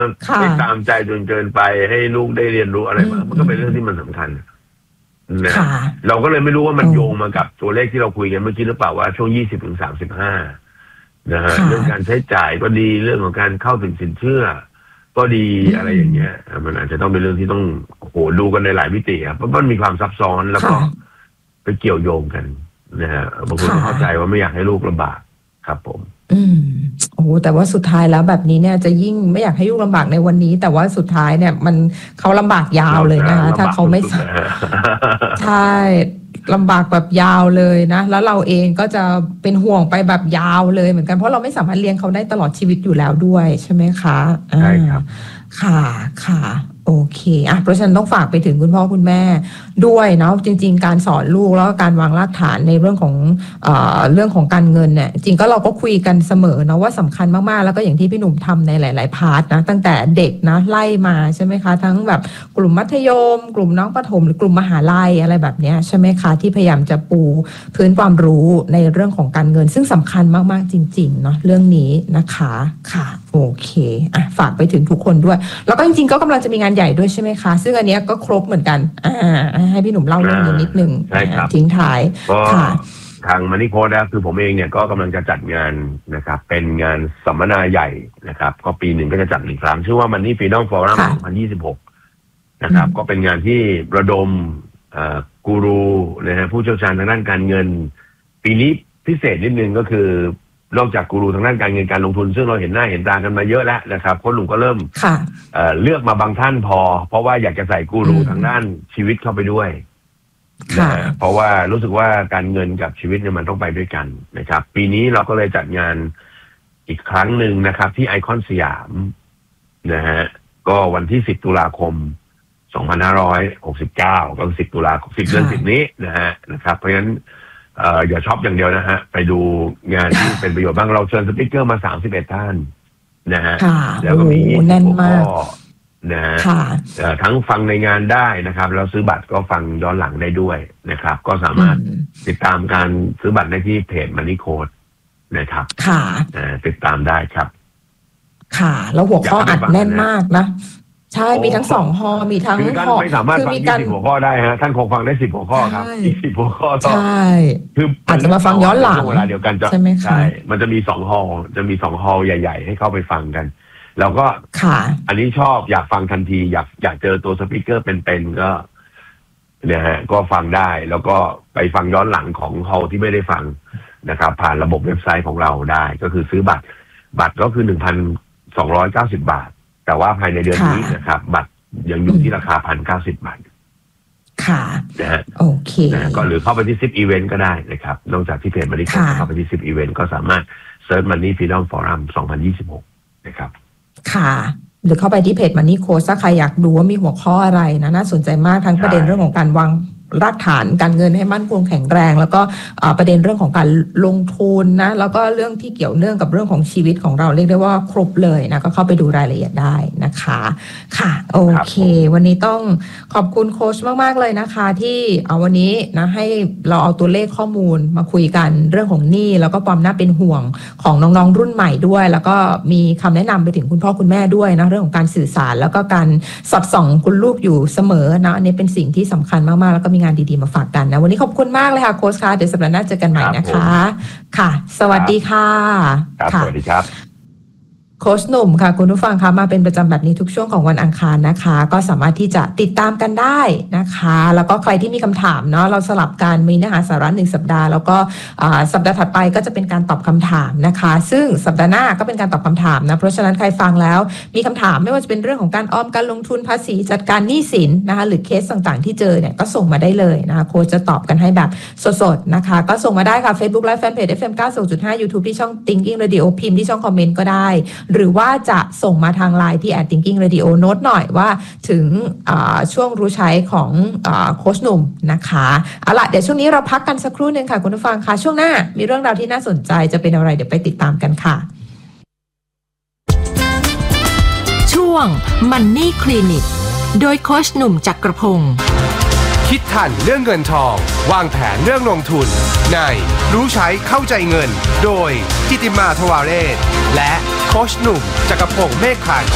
ไม่ตามใจจนเกินไปให้ลูกได้เรียนรู้อะไรมามันก็เป็นเรื่องที่มันสำคัญนะเราก็เลยไม่รู้ว่ามันโยงมากับตัวเลขที่เราคุยกันเมื่อกี้หรือเปล่าว่าช่วง20-35นะฮะเรื่องการใช้จ่ายก็ดีเรื่องของการเข้าถึงสินเชื่อก็ดีอะไรอย่างเงี้ยมันอาจจะต้องเป็นเรื่องที่ต้องดูกันในหลายมิติครับเพราะมันมีความซับซ้อนแล้วก็ไปเกี่ยวโยงกันนะฮะบางคนเข้าใจว่าไม่อยากให้ลูกลำบากครับผมโอ้แต่ว่าสุดท้ายแล้วแบบนี้เนี่ยจะยิ่งไม่อยากให้ลูกลำบากในวันนี้แต่ว่าสุดท้ายเนี่ยมันเขาลำบากยาวเลยนะคะถ้าเขาไม่ใช่ลำบากแบบยาวเลยนะแล้วเราเองก็จะเป็นห่วงไปแบบยาวเลยเหมือนกันเพราะเราไม่สามารถเลี้ยงเขาได้ตลอดชีวิตอยู่แล้วด้วยใช่ไหมคะใช่ครับค่ะโอเคเพราะฉะนั้นต้องฝากไปถึงคุณพ่อคุณแม่ด้วยเนาะจริงๆการสอนลูกแล้วก็การวางรากฐานในเรื่องของการเงินเนี่ยจริงก็เราก็คุยกันเสมอเนาะว่าสำคัญมากๆแล้วก็อย่างที่พี่หนุ่มทำในหลายๆพาร์ทนะตั้งแต่เด็กนะไล่มาใช่ไหมคะทั้งแบบกลุ่มมัธยมกลุ่มน้องประถมหรือกลุ่มมหาลัยอะไรแบบนี้ใช่ไหมคะที่พยายามจะปูพื้นความรู้ในเรื่องของการเงินซึ่งสำคัญมากๆจริงๆเนาะเรื่องนี้นะคะค่ะโอเคฝากไปถึงทุกคนด้วยแล้วก็จริงๆก็กำลังจะมีงานใหญ่ด้วยใช่ไหมคะซึ่งอันนี้ก็ครบเหมือนกันให้พี่หนุ่มเล่าเรื่องนี้นิดนึงทิ้งท้ายค่ะทางมันนี่โค้ดนะคือผมเองเนี่ยก็กำลังจะจัดงานนะครับเป็นงานสัมมนาใหญ่นะครับก็ปีหนึ่งก็จะจัด1ครั้งชื่อว่า Money Freedom Forum 2026นะครับก็เป็นงานที่ระดมกูรูนะฮะผู้เชี่ยวชาญทางด้านการเงินปีนี้พิเศษนิดนึงก็คือนอกจากกูรูทางด้านการเงินการลงทุนซึ่งเราเห็นหน้าเห็นตากันมาเยอะแล้วนะครับโค้ชหนุ่มก็เริ่มเลือกมาบางท่านเพราะว่าอยากจะใส่กูรูทางด้านชีวิตเข้าไปด้วยเพราะว่ารู้สึกว่าการเงินกับชีวิตเนี่ยมันต้องไปด้วยกันนะครับปีนี้เราก็เลยจัดงานอีกครั้งหนึ่งนะครับที่ไอคอนสยามนะฮะก็วันที่10ตุลาคม2569ก็10ตุลาคม10เดือน10นี้นะครับเพราะฉะนั้นอย่าช็อปอย่างเดียวนะฮะไปดูงานที่เป็นประโยชน์บ้างเราเชิญสปีกเกอร์มา31ท่านนะฮะแล้วก็มี20หัวข้อนะทั้งฟังในงานได้นะครับแล้วซื้อบัตรก็ฟังย้อนหลังได้ด้วยนะครับก็สามารถติดตามการซื้อบัตรได้ที่เพจ Money Code นะครับติดตามได้ครับค่ะแล้วหัวข้ออัดแน่นมากนะใช่มีทั้ง2ฮอมีทั้งท่านไม่สามารถฟัง20หัวข้อได้ฮะท่านคงฟังได้10หัวข้อครับ20หัวข้อใช่คืออาจจะมาฟังย้อนหลังเวลาเดียวกันใช่ไหมคะมันจะมี2ฮอจะมี2ฮอใหญ่ๆให้เข้าไปฟังกันแล้วก็อันนี้ชอบอยากฟังทันทีอยากเจอตัวสปีกเกอร์เป็นๆก็เนี่ยฮะก็ฟังได้แล้วก็ไปฟังย้อนหลังของฮอที่ไม่ได้ฟังนะครับผ่านระบบเว็บไซต์ของเราได้ก็คือซื้อบัตรก็คือ 1,290 บาทแต่ว่าภายในเดือนนี้นะครับบัตรยังอยู่ที่ราคา 1,090 บาทค่ะนะฮะโอเคก็หรือเข้าไปที่10 Event ก็ได้นะครับนอกจากที่เพจ Money Code เข้าไปที่10 Event ก็สามารถเซิร์ช Money Freedom Forum 2026นะครับค่ะหรือเข้าไปที่เพจ Money Code ถ้าใครอยากดูว่ามีหัวข้ออะไรนะน่าสนใจมากทั้งประเด็นเรื่องของการวางรากฐานการเงินให้มั่นคงแข็งแรงแล้วก็ประเด็นเรื่องของการลงทุนนะแล้วก็เรื่องที่เกี่ยวเนื่องกับเรื่องของชีวิตของเราเรียกได้ว่าครบเลยนะก็เข้าไปดูรายละเอียดได้นะคะค่ะโอเควันนี้ต้องขอบคุณโค้ชมากๆเลยนะคะที่วันนี้นะให้เราเอาตัวเลขข้อมูลมาคุยกันเรื่องของหนี้แล้วก็ความน่าเป็นห่วงของน้องๆรุ่นใหม่ด้วยแล้วก็มีคำแนะนำไปถึงคุณพ่อคุณแม่ด้วยนะเรื่องของการสื่อสารแล้วก็การสอดส่องคุณลูกอยู่เสมอนะอันนี้เป็นสิ่งที่สำคัญมากๆแล้วก็มีงานดีๆมาฝากกันนะวันนี้ขอบคุณมากเลยค่ะโค้ชค่ะเดี๋ยวสัปดาห์หน้าเจอกันใหม่นะคะค่ะสวัสดีค่ะสวัสดีครับโค้ชหนุ่มค่ะคุณผู้ฟังคะมาเป็นประจำแบบนี้ทุกช่วงของวันอังคารนะคะก็สามารถที่จะติดตามกันได้นะคะแล้วก็ใครที่มีคำถามเนาะเราสลับกันมีเนื้อหาสาระ1สัปดาห์แล้วก็สัปดาห์ถัดไปก็จะเป็นการตอบคำถามนะคะซึ่งสัปดาห์หน้าก็เป็นการตอบคำถามนะเพราะฉะนั้นใครฟังแล้วมีคำถามไม่ว่าจะเป็นเรื่องของการออมการลงทุนภาษีจัดการหนี้สินนะคะหรือเคสต่างๆที่เจอเนี่ยก็ส่งมาได้เลยนะคะโค้ชจะตอบกันให้แบบสดๆนะคะก็ส่งมาได้ค่ะ Facebook Live Fanpage FM 90.5 YouTube ที่ช่อง Thinking Radio พิมพ์ที่ช่องคอมเมนต์ก็ได้หรือว่าจะส่งมาทางไลน์ที่ @Thinking Radio โน้ตหน่อยว่าถึงช่วงรู้ใช้ของโค้ชหนุ่มนะคะเอาล่ะเดี๋ยวช่วงนี้เราพักกันสักครู่นึงค่ะคุณผู้ฟังค่ะช่วงหน้ามีเรื่องราวที่น่าสนใจจะเป็นอะไรเดี๋ยวไปติดตามกันค่ะช่วง Money Clinic โดยโค้ชหนุ่มจักรพงศ์คิดทันเรื่องเงินทองวางแผนเรื่องลงทุนในรู้ใช้เข้าใจเงินโดยกิติมาทวาเรศและโค้ชหนุ่มจักรพงษ์เมฆพันธ์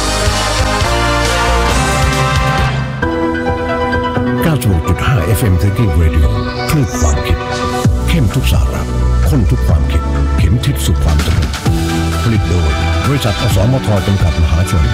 96.5 FM Thinking Radio คลื่นความคิดเข้มทุกสาระข้นทุกความคิดเข็มทิศสู่ความสำเร็จผลิตโดยบริษัทอสมทจำกัดมหาชน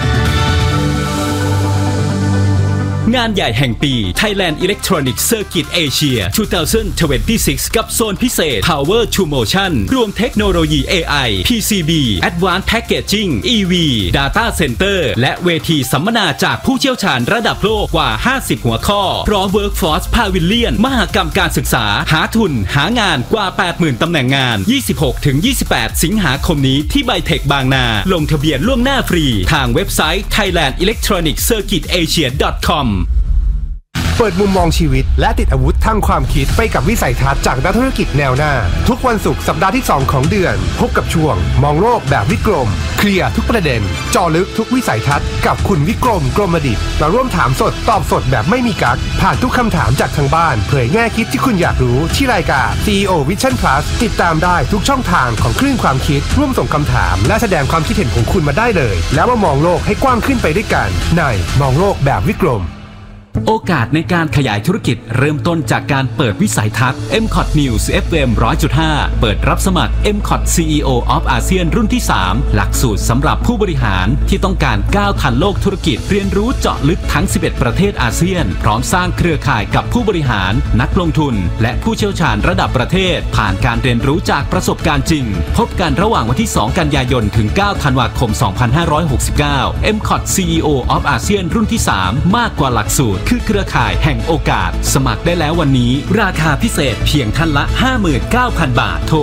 งานใหญ่แห่งปี Thailand Electronic Circuit Asia 2026 กับโซนพิเศษ Power to Motion รวมเทคโนโลยี AI PCB Advanced Packaging EV Data Center และเวทีสัมมนาจากผู้เชี่ยวชาญระดับโลกกว่า 50 หัวข้อพร้อม Workforce Pavilion มหกรรมการศึกษาหาทุนหางานกว่า 80,000 ตำแหน่งงาน 26-28 สิงหาคมนี้ที่ไบเทคบางนาลงทะเบียนล่วงหน้าฟรีทางเว็บไซต์ thailandelectroniccircuitasia.com เปิดมุมมองชีวิตและติดอาวุธทางความคิดไปกับวิสัยทัศน์จากนักธุรกิจแนวหน้าทุกวันศุกร์สัปดาห์ที่2ของเดือนพบกับช่วงมองโลกแบบวิกรมเคลียร์ทุกประเด็นเจาะลึกทุกวิสัยทัศน์กับคุณวิกรมกรมดิษฐ์มาร่วมถามสดตอบสดแบบไม่มีกั๊กผ่านทุกคำถามจากทางบ้านเผยแง่คิดที่คุณอยากรู้ที่รายการ CEO Vision Plus ติดตามได้ทุกช่องทางของคลื่นความคิดร่วมส่งคำถามและแสดงความคิดเห็นของคุณมาได้เลยแล้วมามองโลกให้กว้างขึ้นไปด้วยกันในมองโลกแบบวิกรมโอกาสในการขยายธุรกิจเริ่มต้นจากการเปิดวิสัยทัศน์ MCOT News FM 100.5 เปิดรับสมัคร MCOT CEO of ASEAN รุ่นที่ 3 หลักสูตรสำหรับผู้บริหารที่ต้องการก้าวทันโลกธุรกิจเรียนรู้เจาะลึกทั้ง 11 ประเทศอาเซียนพร้อมสร้างเครือข่ายกับผู้บริหารนักลงทุนและผู้เชี่ยวชาญระดับประเทศผ่านการเรียนรู้จากประสบการณ์จริงพบกันระหว่างวันที่ 2 กันยายนถึง 9 ธันวาคม 2569 MCOT CEO of ASEAN รุ่นที่ 3 มากกว่าหลักสูตรคือเครือข่ายแห่งโอกาสสมัครได้แล้ววันนี้ราคาพิเศษเพียงท่านละ 59,000 บาทโทร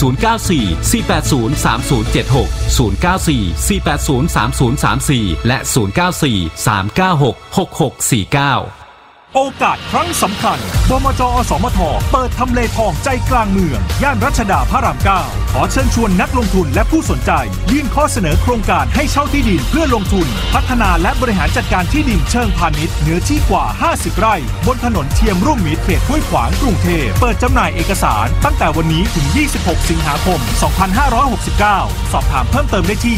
094-480-3076 094-480-3034 และ 094-396-6649 โอกาสครั้งสำคัญบมจ.อสมทเปิดทำเลทองใจกลางเมืองย่านรัชดาพระราม 9 ขอเชิญชวนนักลงทุนและผู้สนใจยื่นข้อเสนอโครงการให้เช่าที่ดินเพื่อลงทุนพัฒนาและบริหารจัดการที่ดินเชิงพาณิชย์เนื้อที่กว่า 50 ไร่บนถนนเทียมร่วมมิตรเขตห้วยขวางกรุงเทพเปิดจำหน่ายเอกสารตั้งแต่วันนี้ถึง 26 สิงหาคม 2569 สอบถามเพิ่มเติมได้ที่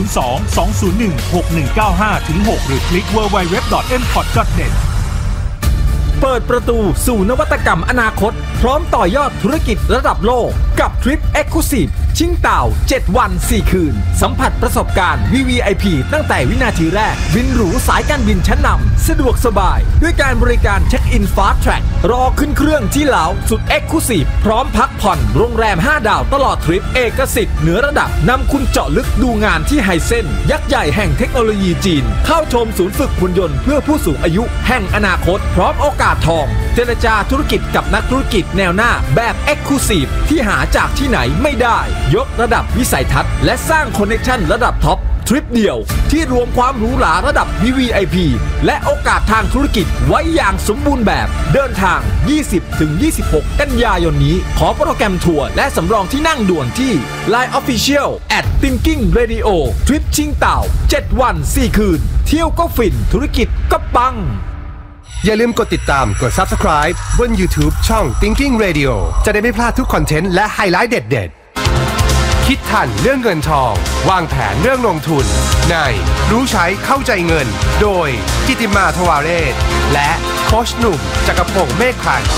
02-201-6195-6 หรือคลิก www.mcot.net เปิดประตูสู่นวัตกรรมอนาคตพร้อมต่อยอดธุรกิจระดับโลกกับทริป Exclusive ชิงเต่า7 วัน 4 คืนสัมผัสประสบการณ์ VVIP ตั้งแต่วินาทีแรกบินหรูสายการบินชั้นนำสะดวกสบายด้วยการบริการเช็คอิน Fast Track รอขึ้นเครื่องที่เหลาสุด Exclusive พร้อมพักผ่อนโรงแรม 5 ดาวตลอดทริปเอกสิทธิ์เหนือระดับนำคุณเจาะลึกดูงานที่ไฮเซนยักษ์ใหญ่แห่งเทคโนโลยีจีนเข้าชมศูนย์ฝึกหุ่นยนต์เพื่อผู้สูงอายุแห่งอนาคตพร้อมโอกาสทองเจรจาธุรกิจกับนักธุรกิจแนวหน้าแบบ Exclusive ที่หาจากที่ไหนไม่ได้ยกระดับวิสัยทัศน์และสร้างคอนเนคชั่นระดับท็อปทริปเดียวที่รวมความหรูหราระดับ VVIP และโอกาสทางธุรกิจไว้อย่างสมบูรณ์แบบเดินทาง 20-26 กันยายนนี้ขอโปรแกรมทัวร์และสำรองที่นั่งด่วนที่ Line Official @Thinking Radio ทริปชิงเต่า7 วัน 4 คืนเที่ยวก็ฟินธุรกิจก็ปังอย่าลืมกดติดตามกด Subscribe บน YouTube ช่อง Thinking Radio จะได้ไม่พลาดทุกคอนเทนต์และไฮไลท์เด็ดๆคิดทันเรื่องเงินทองวางแผนเรื่องลงทุนในรู้ใช้เข้าใจเงินโดยกิติมาทวาเรศและโค้ชหนุ่มจักรพงษ์เมฆพันธ์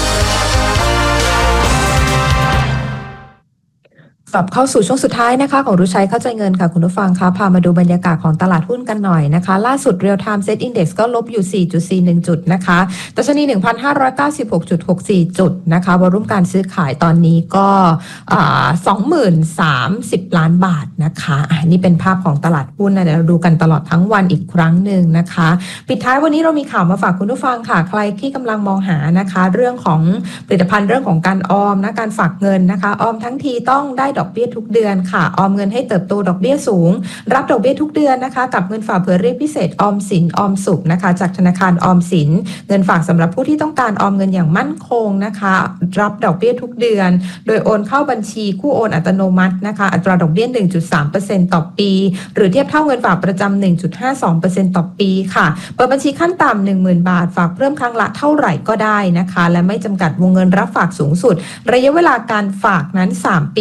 กลับเข้าสู่ช่วงสุดท้ายนะคะของรู้ใช้เข้าใจเงินค่ะคุณผู้ฟังคะพามาดูบรรยากาศของตลาดหุ้นกันหน่อยนะคะล่าสุด Real Time Set Index ก็ลบอยู่ 4.41 จุดนะคะดัชนี 1,596.64 จุดนะคะวอลุ่มการซื้อขายตอนนี้ก็20,030 ล้านบาทนะคะนี่เป็นภาพของตลาดหุ้นนะเดี๋ยวเราดูกันตลอดทั้งวันอีกครั้งหนึ่งนะคะปิดท้ายวันนี้เรามีข่าวมาฝากคุณผู้ฟังค่ะใครที่กำลังมองหานะคะเรื่องของผลิตภัณฑ์เรื่องของการออมนะการฝากเงินนะคะออมทั้งทีต้องได้ดอกเบี้ยทุกเดือนค่ะออมเงินให้เติบโตดอกเบี้ยสูงรับดอกเบี้ยทุกเดือนนะคะกับเงินฝากเผื่อเรียกพิเศษออมสินออมสุขนะคะจากธนาคารออมสินเงินฝากสำหรับผู้ที่ต้องการออมเงินอย่างมั่นคงนะคะรับดอกเบี้ยทุกเดือนโดยโอนเข้าบัญชีคู่โอนอัตโนมัตินะคะอัตราดอกเบี้ย 1.3% ต่อปีหรือเทียบเท่าเงินฝากประจำ 1.52% ต่อปีค่ะเปิดบัญชีขั้นต่ำ 10,000 บาทฝากเพิ่มครั้งละเท่าไหร่ก็ได้นะคะและไม่จำกัดวงเงินรับฝากสูงสุดระยะเวลาการฝากนั้น3ปีนะคะ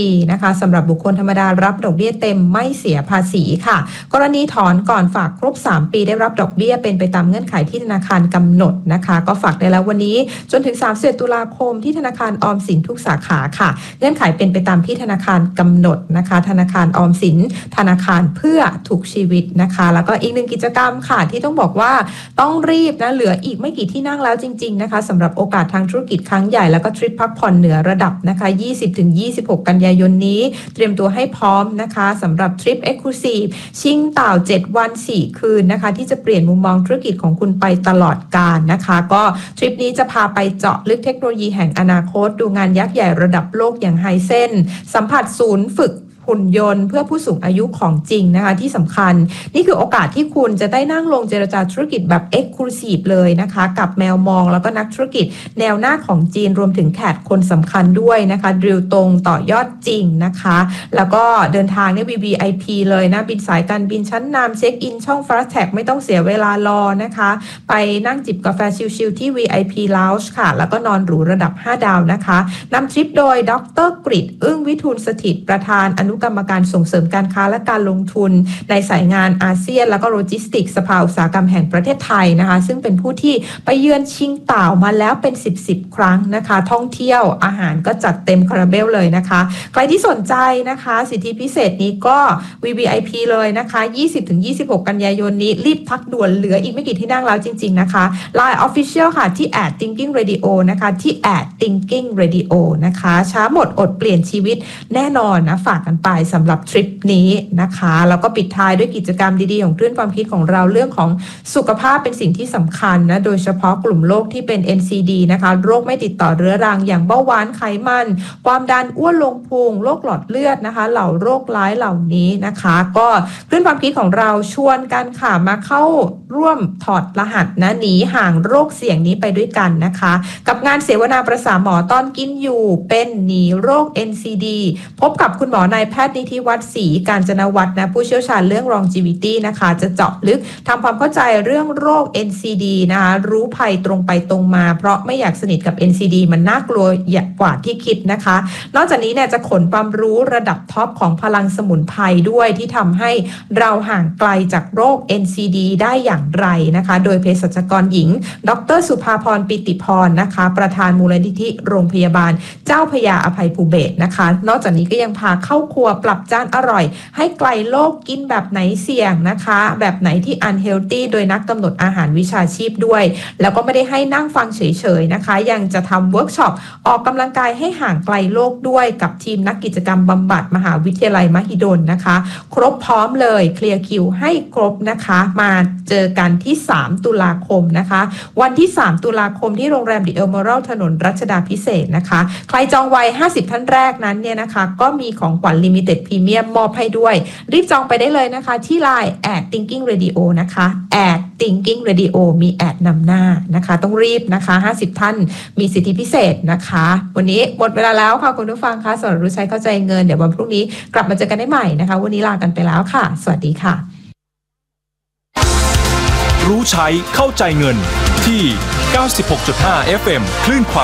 สำหรับบุคคลธรรมดารับดอกเบี้ยเต็มไม่เสียภาษีค่ะกรณีถอนก่อนฝากครบ3 ปีได้รับดอกเบี้ยเป็นไปตามเงื่อนไขที่ธนาคารกำหนดนะคะก็ฝากได้แล้ววันนี้จนถึง31 ตุลาคมที่ธนาคารออมสินทุกสาขาค่ะเงื่อนไขเป็นไปตามที่ธนาคารกำหนดนะคะธนาคารออมสินธนาคารเพื่อทุกชีวิตนะคะแล้วก็อีกหนึ่งกิจกรรมค่ะที่ต้องบอกว่าต้องรีบนะเหลืออีกไม่กี่ที่นั่งแล้วจริงๆนะคะสำหรับโอกาสทางธุรกิจครั้งใหญ่แล้วก็ทริปพักผ่อนเหนือระดับนะคะ 20-26 กันยายนนี้เตรียมตัวให้พร้อมนะคะสำหรับทริป Exclusive ชิงเต่า7 วัน 4 คืนนะคะที่จะเปลี่ยนมุมมองธุรกิจของคุณไปตลอดกาลนะคะก็ทริปนี้จะพาไปเจาะลึกเทคโนโลยีแห่งอนาคตดูงานยักษ์ใหญ่ระดับโลกอย่างไฮเซ็นสัมผัสศูนย์ฝึกหุ่นยนต์เพื่อผู้สูงอายุของจริงนะคะที่สำคัญนี่คือโอกาสที่คุณจะได้นั่งลงเจรจาธุรกิจแบบ Exclusive เลยนะคะกับแมวมองแล้วก็นักธุรกิจแนวหน้าของจีนรวมถึงแขกคนสำคัญด้วยนะคะดริลตรงต่อยอดจริงนะคะแล้วก็เดินทางเนี่ย VVIP เลยนะบินสายการบินชั้นนำเช็คอินช่อง Fast Tag ไม่ต้องเสียเวลารอนะคะไปนั่งจิบกาแฟชิลๆที่ VIP Lounge ค่ะแล้วก็นอนหรูระดับ5 ดาวนะคะนำทริปโดยดร.กฤษอึ้งวิทูลสถิตประธานอนุกรรมการส่งเสริมการค้าและการลงทุนในสายงานอาเซียนแล้วก็โลจิสติกส์สภาอุตสาหกรรมแห่งประเทศไทยนะคะซึ่งเป็นผู้ที่ไปเยือนชิงเต่ามาแล้วเป็น10 ครั้งนะคะท่องเที่ยวอาหารก็จัดเต็มคาราเบลเลยนะคะใครที่สนใจนะคะสิทธิพิเศษนี้ก็ VVIP เลยนะคะ 20-26 กันยายนนี้รีบทักด่วนเหลืออีกไม่กี่ที่นั่งแล้วจริงๆนะคะ Line Official ค่ะที่ @thinking radio นะคะที่ @thinking radio นะคะช้าหมดอดเปลี่ยนชีวิตแน่นอนนะฝากกันไปสำหรับทริปนี้นะคะแล้วก็ปิดท้ายด้วยกิจกรรมดีๆของคลื่นความคิดของเราเรื่องของสุขภาพเป็นสิ่งที่สำคัญนะโดยเฉพาะกลุ่มโรคที่เป็น NCD นะคะโรคไม่ติดต่อเรื้อรังอย่างเบาหวานไขมันความดันอ้วนลงพุงโรคหลอดเลือดนะคะเหล่าโรคร้ายเหล่านี้นะคะก็คลื่นความคิดของเราชวนกันค่ะมาเข้าร่วมถอดรหัสนะหนีห่างโรคเสี่ยงนี้ไปด้วยกันนะคะกับงานเสวนาประสาหมอตอนกินอยู่เป็นหนีโรค NCD พบกับคุณหมอนายแพทย์นิธิวัฒน์ศรีการจนวัฒน์นะผู้เชี่ยวชาญเรื่อง longevity นะคะจะเจาะลึกทำความเข้าใจเรื่องโรค NCD นะคะรู้ภัยตรงไปตรงมาเพราะไม่อยากสนิทกับ NCD มันน่ากลัวกว่าที่คิดนะคะนอกจากนี้เนี่ยจะขนความรู้ระดับท็อปของพลังสมุนไพรด้วยที่ทำให้เราห่างไกลจากโรค NCD ได้อย่างไรนะคะโดยเภสัชกรหญิงดร.สุภาพรปิติพรนะคะประธานมูลนิธิโรงพยาบาลเจ้าพระยาอภัยภูเบศรนะคะนอกจากนี้ก็ยังพาเข้าครัวปรับจานอร่อยให้ไกลโรคกินแบบไหนเสี่ยงนะคะแบบไหนที่ unhealthy โดยนักกำหนดอาหารวิชาชีพด้วยแล้วก็ไม่ได้ให้นั่งฟังเฉยๆนะคะยังจะทำเวิร์กช็อปออกกำลังกายให้ห่างไกลโรคด้วยกับทีมนักกิจกรรมบำบัดมหาวิทยาลัยมหิดลนะคะครบพร้อมเลยเคลียร์คิวให้ครบนะคะมาเจอกันที่3 ตุลาคมนะคะวันที่3 ตุลาคมที่โรงแรมดิเอลเมอรัลถนนรัชดาภิเษกนะคะใครจองไว้50 ท่านแรกนั้นเนี่ยนะคะก็มีของขวัญ Limited Premium มอบให้ด้วยรีบจองไปได้เลยนะคะที่ Line @thinking radio นะคะ @thinking radio มีแอดนำหน้านะคะต้องรีบนะคะ50 ท่านมีสิทธิพิเศษนะคะวันนี้หมดเวลาแล้วค่ะคุณผู้ฟังคะสำหรับรู้ใช้เข้าใจเงินเดี๋ยววันพรุ่งนี้กลับมาเจอกันได้ใหม่นะคะวันนี้ลากันไปแล้วค่ะสวัสดีค่ะรู้ใช้เข้าใจเงินที่ 96.5 FM คลื่นความ